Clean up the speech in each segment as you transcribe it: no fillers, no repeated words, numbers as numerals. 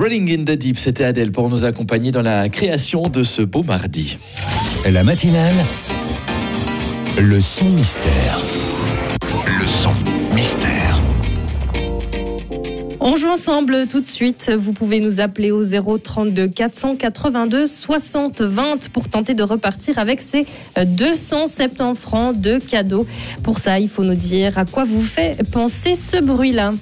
Rolling in the Deep, c'était Adèle pour nous accompagner dans la création de ce beau mardi. La matinale, le son mystère. Le son mystère. On joue ensemble tout de suite. Vous pouvez nous appeler au 032 482 60 20 pour tenter de repartir avec ces 270 francs de cadeaux. Pour ça, il faut nous dire à quoi vous fait penser ce bruit-là.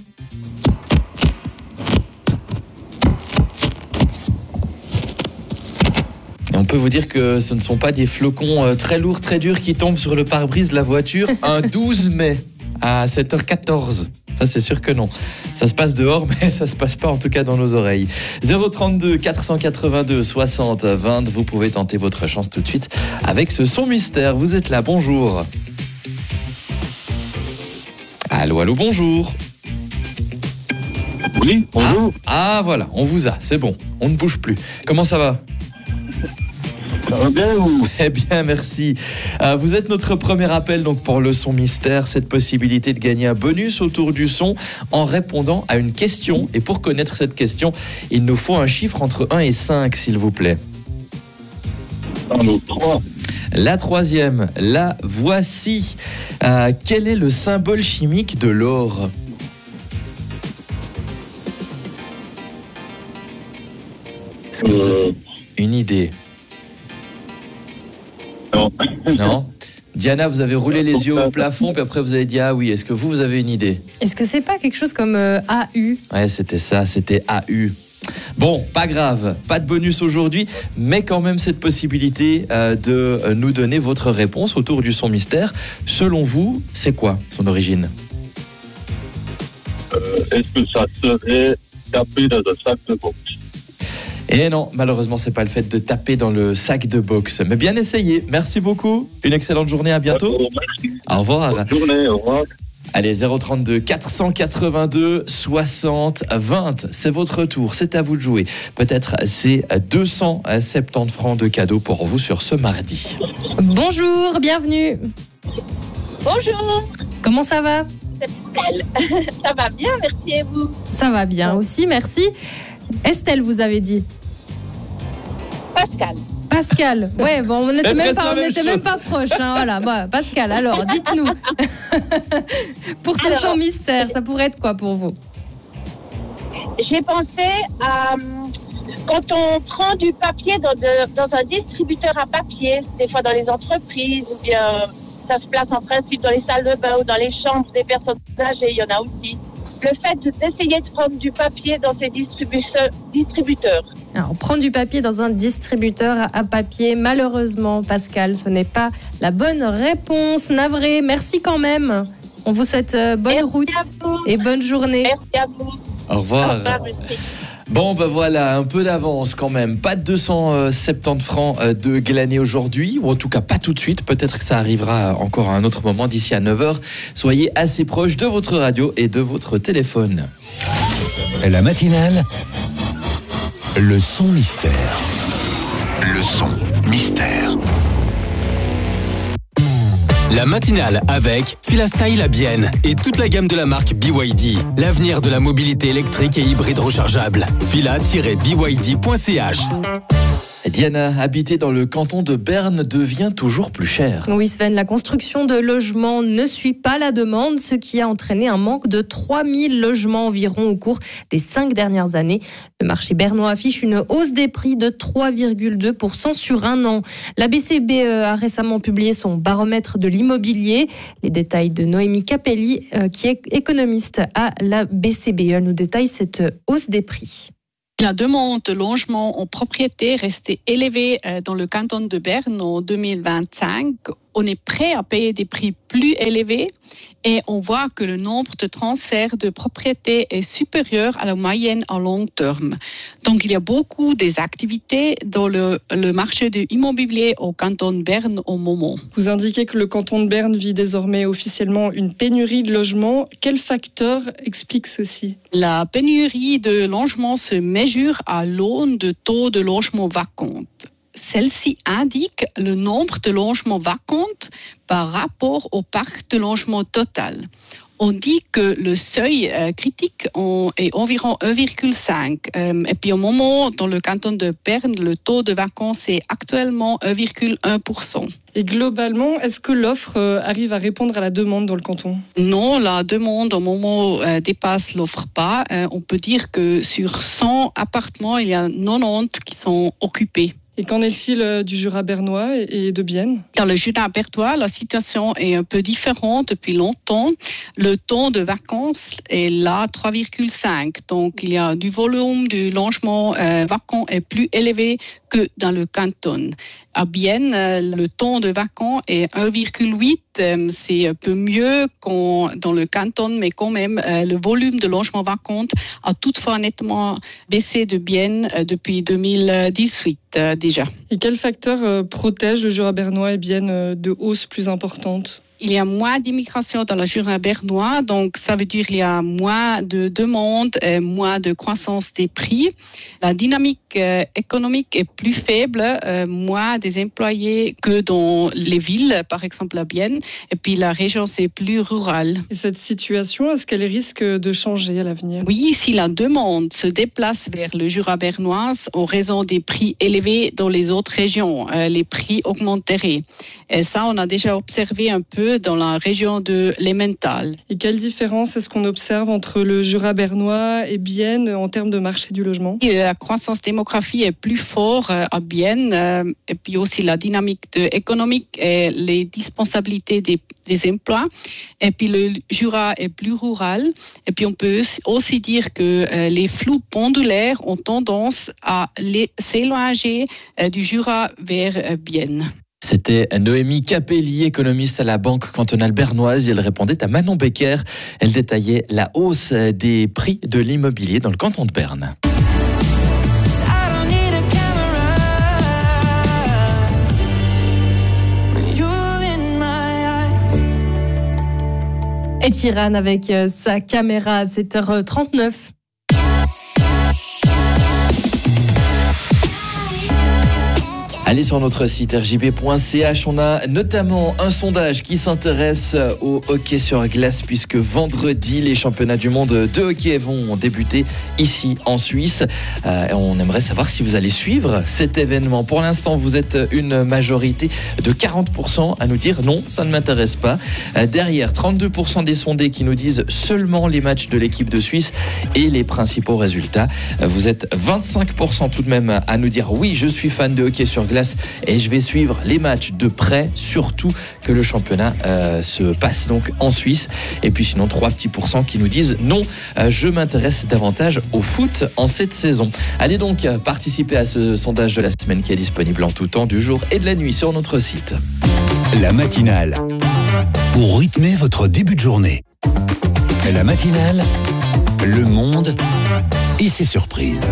Et on peut vous dire que ce ne sont pas des flocons très lourds, très durs qui tombent sur le pare-brise de la voiture un 12 mai à 7h14. Ça, c'est sûr que non. Ça se passe dehors, mais ça se passe pas en tout cas dans nos oreilles. 032 482 60 20. Vous pouvez tenter votre chance tout de suite avec ce son mystère. Vous êtes là, bonjour. Allô, allô, bonjour. Oui, bonjour. Ah, voilà, on vous a, c'est bon. On ne bouge plus. Comment ça va ? Ça va bien ou... Eh bien, merci. Vous êtes notre premier appel donc pour le son mystère, cette possibilité de gagner un bonus autour du son en répondant à une question. Et pour connaître cette question, il nous faut un chiffre entre 1 et 5, s'il vous plaît. Alors, 3. La troisième, la voici. Quel est le symbole chimique de l'or ? Est-ce que vous avez une idée ? Non. Non. Diana, vous avez roulé les yeux au plafond, puis après vous avez dit ah oui. Est-ce que vous avez une idée ? Est-ce que c'est pas quelque chose comme AU ? Ouais, c'était ça, c'était AU. Bon, pas grave, pas de bonus aujourd'hui, mais quand même cette possibilité de nous donner votre réponse autour du son mystère. Selon vous, c'est quoi son origine ? Est-ce que ça serait tapé dans un sac de boxe ? Et non, malheureusement, c'est pas le fait de taper dans le sac de boxe. Mais bien essayé. Merci beaucoup. Une excellente journée. À bientôt. Merci. Au revoir. Bonne journée, au revoir. Allez, 032 482 60 20. C'est votre tour. C'est à vous de jouer. Peut-être c'est 270 francs de cadeaux pour vous sur ce mardi. Bonjour, bienvenue. Bonjour, Comment ça va ? c'est Estelle. Ça va bien, merci et vous. Ça va bien aussi, merci. Estelle, vous avez dit. Pascal, Pascal, ouais, bon, on n'était même presque la même même chose. pas proches, hein, voilà. Bon, Pascal, alors, dites-nous. Pour ce son mystère, ça pourrait être quoi pour vous ? j'ai pensé à quand on prend du papier dans un distributeur à papier, des fois dans les entreprises, ou bien ça se place en principe dans les salles de bain ou dans les chambres des personnes âgées, il y en a aussi. Le fait d'essayer de prendre du papier dans ces distributeurs. Alors, prendre du papier dans un distributeur à papier, malheureusement, Pascal, ce n'est pas la bonne réponse. Navré, merci quand même. On vous souhaite bonne Merci route à vous. et bonne journée. Merci à vous. Au revoir. Au revoir, merci. Bon, ben voilà, un peu d'avance quand même. Pas de 270 francs de glaner aujourd'hui, ou en tout cas pas tout de suite. Peut-être que ça arrivera encore à un autre moment d'ici à 9h. Soyez assez proche de votre radio et de votre téléphone. La matinale, le son mystère. Le son mystère. La matinale avec Filastyle à Bienne et toute la gamme de la marque BYD. L'avenir de la mobilité électrique et hybride rechargeable. fila-byd.ch. Diana, habiter dans le canton de Berne devient toujours plus cher. Oui, Sven, la construction de logements ne suit pas la demande, ce qui a entraîné un manque de 3000 logements environ au cours des 5 dernières années. Le marché bernois affiche une hausse des prix de 3,2% sur un an. La BCBE a récemment publié son baromètre de l'immobilier. Les détails de Noémie Capelli, qui est économiste à la BCBE, nous détaille cette hausse des prix. La demande de logement en propriété restait élevée dans le canton de Berne en 2025. On est prêt à payer des prix plus élevés et on voit que le nombre de transferts de propriétés est supérieur à la moyenne à long terme. Donc il y a beaucoup d'activités dans le marché de l'immobilier au canton de Berne au moment. Vous indiquez que le canton de Berne vit désormais officiellement une pénurie de logements. Quel facteur explique ceci ? La pénurie de logements se mesure à l'aune de taux de logements vacants. Celle-ci indique le nombre de logements vacants par rapport au parc de logement total. On dit que le seuil critique est environ 1,5. Et puis au moment, dans le canton de Berne, le taux de vacances est actuellement 1,1%. Et globalement, est-ce que l'offre arrive à répondre à la demande dans le canton ? Non, la demande au moment dépasse l'offre pas. On peut dire que sur 100 appartements, il y a 90 qui sont occupés. Et qu'en est-il du Jura bernois et de Bienne ? Dans le Jura bernois, la situation est un peu différente depuis longtemps. Le taux de vacances est là 3,5. Donc, il y a du volume du logement vacant est plus élevé que dans le canton. À Bienne, le taux de vacances est 1,8. C'est un peu mieux qu'en dans le canton, mais quand même, le volume de logements vacants a toutefois nettement baissé de Bienne depuis 2018 déjà. Et quels facteurs protègent le Jura bernois et Bienne de hausses plus importantes ? Il y a moins d'immigration dans le Jura bernois, donc ça veut dire qu'il y a moins de demandes, moins de croissance des prix. La dynamique économique est plus faible, moins des employés que dans les villes, par exemple à Bienne. Et puis la région, c'est plus rural. Et cette situation, est-ce qu'elle risque de changer à l'avenir ? Oui, si la demande se déplace vers le Jura bernois en raison des prix élevés dans les autres régions, les prix augmenteraient. Et ça, on a déjà observé un peu dans la région de l'Emmental. Et quelle différence est-ce qu'on observe entre le Jura bernois et Bienne en termes de marché du logement ? La croissance démographique est plus forte à Bienne, et puis aussi la dynamique économique et les disponibilités des emplois. Et puis le Jura est plus rural. Et puis on peut aussi dire que les flux pendulaires ont tendance à s'éloigner du Jura vers Bienne. C'était Noémie Capelli, économiste à la Banque cantonale bernoise. Elle répondait à Manon Becker. Elle détaillait la hausse des prix de l'immobilier dans le canton de Berne. Et Tiran avec sa caméra à 7h39. Allez sur notre site rjb.ch, on a notamment un sondage qui s'intéresse au hockey sur glace puisque vendredi, les championnats du monde de hockey vont débuter ici en Suisse. On aimerait savoir si vous allez suivre cet événement. Pour l'instant, vous êtes une majorité de 40% à nous dire non, ça ne m'intéresse pas. Derrière, 32% des sondés qui nous disent seulement les matchs de l'équipe de Suisse et les principaux résultats. Vous êtes 25% tout de même à nous dire oui, je suis fan de hockey sur glace et je vais suivre les matchs de près, surtout que le championnat se passe donc en Suisse. Et puis sinon 3 petits pourcents qui nous disent non, je m'intéresse davantage au foot en cette saison. Allez donc participer à ce sondage de la semaine qui est disponible en tout temps du jour et de la nuit sur notre site. La matinale, pour rythmer votre début de journée. La matinale, le monde et ses surprises.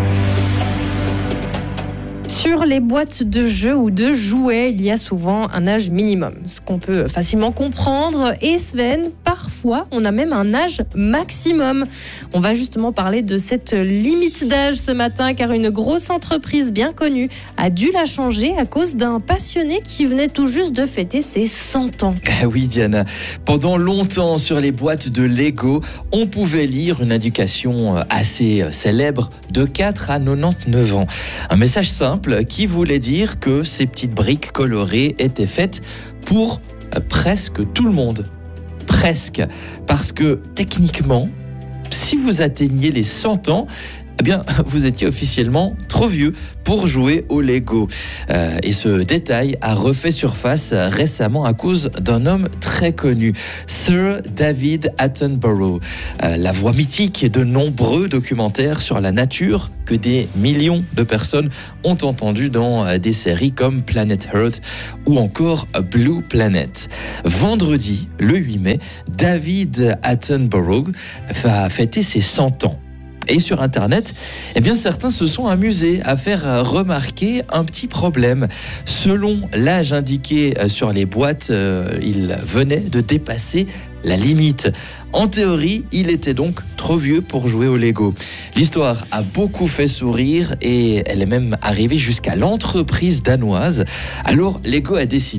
Sur les boîtes de jeux ou de jouets, il y a souvent un âge minimum, ce qu'on peut facilement comprendre. Et Sven, parfois, on a même un âge maximum. On va justement parler de cette limite d'âge ce matin, car une grosse entreprise bien connue a dû la changer à cause d'un passionné qui venait tout juste de fêter ses 100 ans. Oui, Diana. Pendant longtemps, sur les boîtes de Lego, on pouvait lire une indication assez célèbre de 4 à 99 ans. Un message simple qui voulait dire que ces petites briques colorées étaient faites pour presque tout le monde. Presque. Parce que techniquement, si vous atteigniez les 100 ans, eh bien, vous étiez officiellement trop vieux pour jouer au Lego. Et ce détail a refait surface récemment à cause d'un homme très connu, Sir David Attenborough, la voix mythique de nombreux documentaires sur la nature que des millions de personnes ont entendu dans des séries comme Planet Earth ou encore Blue Planet. Vendredi, le 8 mai, David Attenborough va fêter ses 100 ans. Et sur Internet, eh bien, certains se sont amusés à faire remarquer un petit problème. Selon l'âge indiqué sur les boîtes, il venait de dépasser la limite. En théorie, il était donc trop vieux pour jouer au Lego. L'histoire a beaucoup fait sourire et elle est même arrivée jusqu'à l'entreprise danoise. Alors, Lego a décidé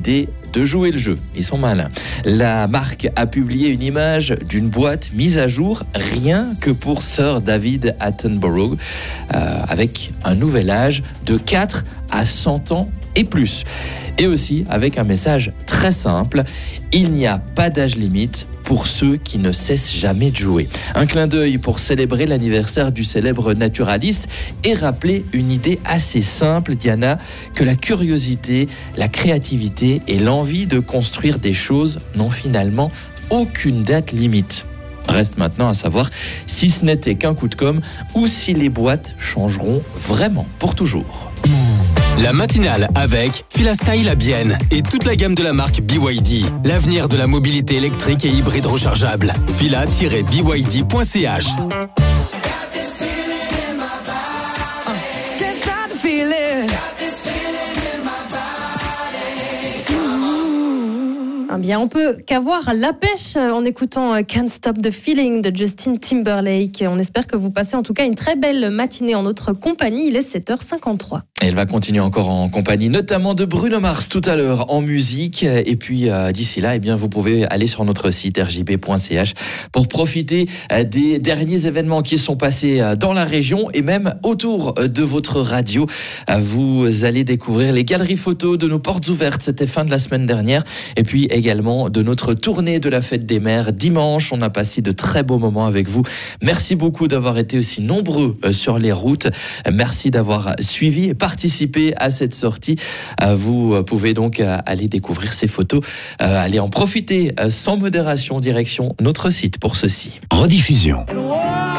de jouer le jeu. Ils sont malins. La marque a publié une image d'une boîte mise à jour rien que pour Sir David Attenborough avec un nouvel âge de 4 à 100 ans et plus. Et aussi avec un message très simple, il n'y a pas d'âge limite pour ceux qui ne cessent jamais de jouer. Un clin d'œil pour célébrer l'anniversaire du célèbre naturaliste et rappeler une idée assez simple, Diana, que la curiosité, la créativité et l'envie de construire des choses n'ont finalement aucune date limite. Reste maintenant à savoir si ce n'était qu'un coup de com' ou si les boîtes changeront vraiment pour toujours. La matinale avec Filastai La Bienne et toute la gamme de la marque BYD. L'avenir de la mobilité électrique et hybride rechargeable. fila-byd.ch. Eh bien, on peut qu'avoir la pêche en écoutant Can't Stop the Feeling de Justin Timberlake. On espère que vous passez en tout cas une très belle matinée en notre compagnie. Il est 7h53. Et elle va continuer encore en compagnie notamment de Bruno Mars tout à l'heure en musique. Et puis d'ici là, eh bien, vous pouvez aller sur notre site rjb.ch pour profiter des derniers événements qui sont passés dans la région et même autour de votre radio. Vous allez découvrir les galeries photos de nos portes ouvertes. C'était fin de la semaine dernière. Et puis également de notre tournée de la Fête des Mères dimanche. On a passé de très beaux moments avec vous. Merci beaucoup d'avoir été aussi nombreux sur les routes. Merci d'avoir suivi et participé à cette sortie. Vous pouvez donc aller découvrir ces photos, aller en profiter sans modération, direction notre site pour ceci. Rediffusion.